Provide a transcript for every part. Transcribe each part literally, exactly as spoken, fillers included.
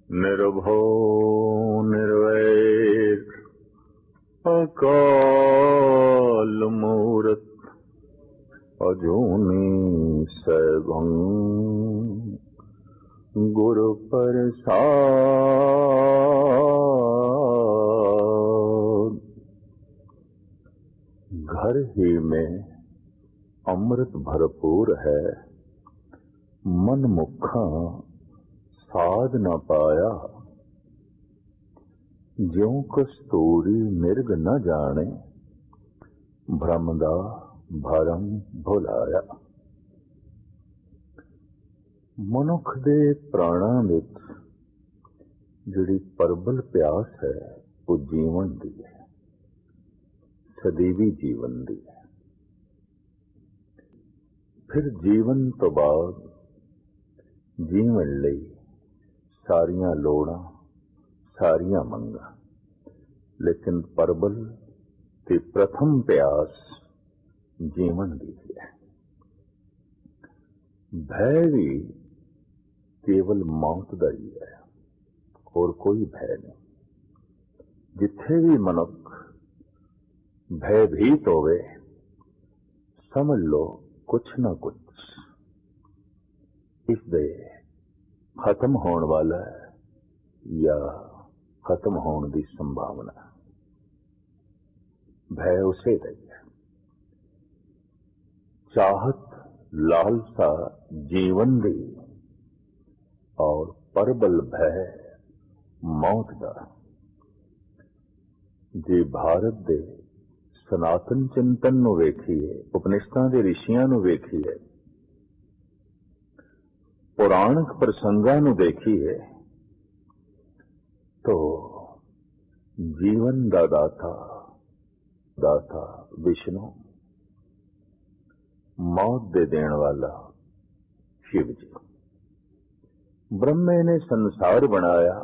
ਨਿਰਭਉ ਨਿਰਵੈਰ ਅਕਾਲ ਮੂਰਤ ਅਜੂਨੀ ਸੈਭੰ ਗੁਰ ਪ੍ਰਸਾਦ। घर ही में अमृत भरपूर है, मन मुखा साध न पाया। ज्यों कस्तूरी मिर्ग न जाने, भ्रम दा भरम भुलाया। मनुख दे प्राणां विच जिहड़ी परबल प्यास है वो जीवन दी है, सदैवी जीवन दी है। फिर जीवन तो बाद जीवन लई सारियां लोड़ां सारियां मंगां, लेकिन परबल ते प्रथम प्यास जीवन दी है। भय भी केवल मौत दा ही है, और कोई भय नहीं। जिथे भी मनुख भयभीत होवे, समझ लो कुछ ना कुछ इसदे खत्म होने वाला है या खत्म होने की संभावना। भय उसे रही है। चाहत लालसा जीवन दी और परबल भय मौत दा। जे भारत दे सनातन चिंतन नूं वेखीए, उपनिषदां दे रिशियां नूं वेखीए, पुराणिक प्रसंगां नूं देखीए, तो जीवन दा दाता दाता विष्णु, मौत दे देण वाला शिव जी। ब्रह्मे ने संसार बनाया,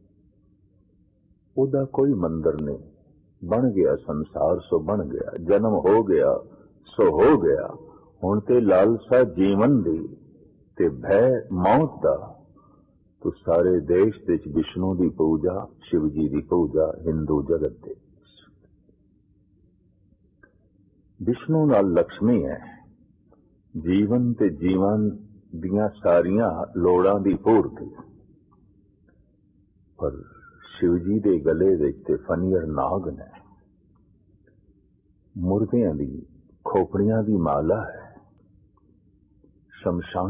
उदा कोई मंदिर नहीं, बन गया संसार सो बन गया, जन्म हो गया सो हो गया। हुण ते लालसा जीवन दी ते भय मौत दा, तो सारे देश दे विष्णु की पूजा, शिव जी की पूजा हिंदू जगत दे। विष्णु नाल लक्ष्मी है, जीवन ते जीवन दियां सारियां लोड़ां दी पूर्ति। पर शिव जी दे गले विच ते फनीर नाग ने, मुर्दियां दी खोपड़ियां दी माला है। शमशान